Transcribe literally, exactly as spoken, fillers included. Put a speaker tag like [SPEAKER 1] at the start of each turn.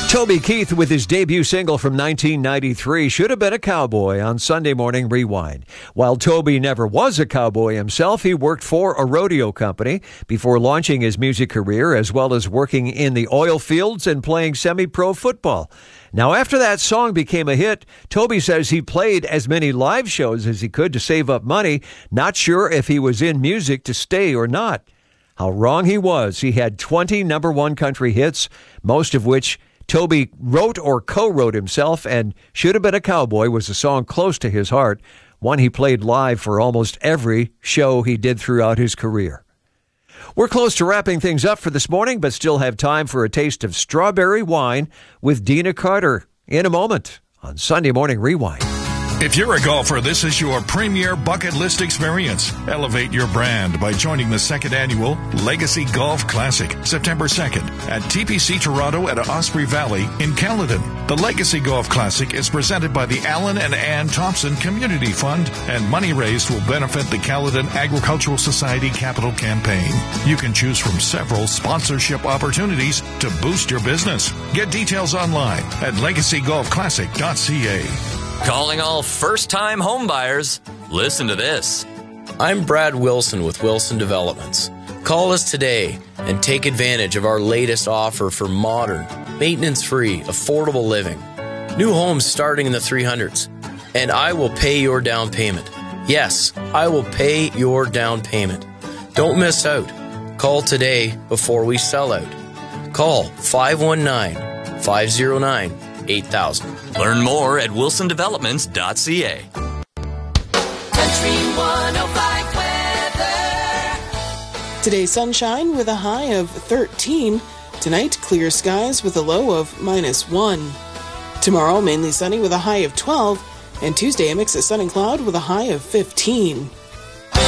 [SPEAKER 1] Toby Keith with his debut single from nineteen ninety-three, Should Have Been a Cowboy, on Sunday Morning Rewind. While Toby never was a cowboy himself, he worked for a rodeo company before launching his music career, as well as working in the oil fields and playing semi-pro football. Now, after that song became a hit, Toby says he played as many live shows as he could to save up money, not sure if he was in music to stay or not. How wrong he was. He had twenty number one country hits, most of which Toby wrote or co-wrote himself, and Should Have Been a Cowboy was a song close to his heart, one he played live for almost every show he did throughout his career. We're close to wrapping things up for this morning, but still have time for a taste of strawberry wine with Dina Carter in a moment on Sunday Morning Rewind.
[SPEAKER 2] If you're a golfer, this is your premier bucket list experience. Elevate your brand by joining the second annual Legacy Golf Classic, September second, at T P C Toronto at Osprey Valley in Caledon. The Legacy Golf Classic is presented by the Alan and Ann Thompson Community Fund, and money raised will benefit the Caledon Agricultural Society Capital Campaign. You can choose from several sponsorship opportunities to boost your business. Get details online at legacy golf classic dot c a.
[SPEAKER 3] Calling all first-time homebuyers. Listen to this.
[SPEAKER 4] I'm Brad Wilson with Wilson Developments. Call us today and take advantage of our latest offer for modern, maintenance-free, affordable living. New homes starting in the three hundreds. And I will pay your down payment. Yes, I will pay your down payment. Don't miss out. Call today before we sell out. Call five one nine, five zero nine, eight thousand.
[SPEAKER 3] Learn more at wilson developments dot c a.
[SPEAKER 5] Country one oh five weather.
[SPEAKER 6] Today, sunshine with a high of thirteen. Tonight, clear skies with a low of minus one. Tomorrow, mainly sunny with a high of twelve. And Tuesday, a mix of sun and cloud with a high of fifteen.